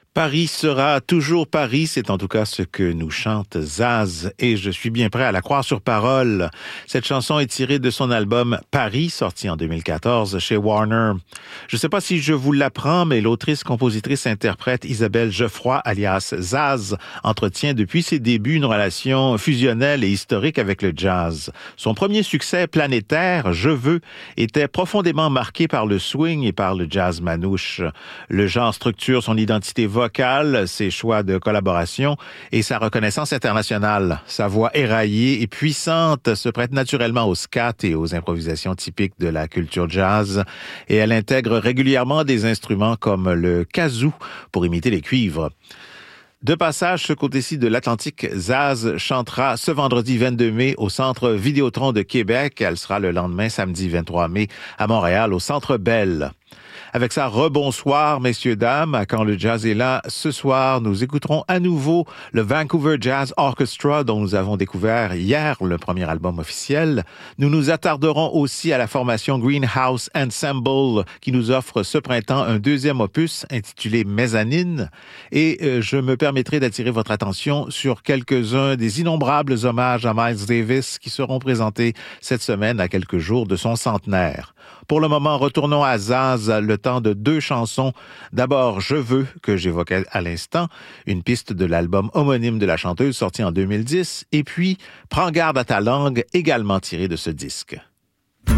Paris sera toujours Paris, c'est en tout cas ce que nous chante Zaz, et je suis bien prêt à la croire sur parole. Cette chanson est tirée de son album Paris, sorti en 2014 chez Warner. Je ne sais pas si je vous l'apprends, mais l'autrice, compositrice, interprète Isabelle Geoffroy, alias Zaz, entretient depuis ses débuts une relation fusionnelle et historique avec le jazz. Son premier succès planétaire, Je veux, était profondément marqué par le swing et par le jazz manouche. Le genre structure son identité vocale, ses choix de collaboration et sa reconnaissance internationale. Sa voix éraillée et puissante se prête naturellement au scat et aux improvisations typiques de la culture jazz, et elle intègre régulièrement des instruments comme le kazoo pour imiter les cuivres. De passage, ce côté-ci de l'Atlantique, Zaz chantera ce vendredi 22 mai au Centre Vidéotron de Québec. Elle sera le lendemain, samedi 23 mai, à Montréal, au Centre Bell. Avec ça, rebonsoir, messieurs, dames. À Quand le jazz est là, ce soir, nous écouterons à nouveau le Vancouver Jazz Orchestra, dont nous avons découvert hier le premier album officiel. Nous nous attarderons aussi à la formation Greenhouse Ensemble, qui nous offre ce printemps un deuxième opus intitulé Mezzanine. Et je me permettrai d'attirer votre attention sur quelques-uns des innombrables hommages à Miles Davis qui seront présentés cette semaine à quelques jours de son centenaire. Pour le moment, retournons à Zaz, le temps de deux chansons. D'abord, Je veux, que j'évoquais à l'instant, une piste de l'album homonyme de la chanteuse sorti en 2010, et puis Prends garde à ta langue, également tiré de ce disque.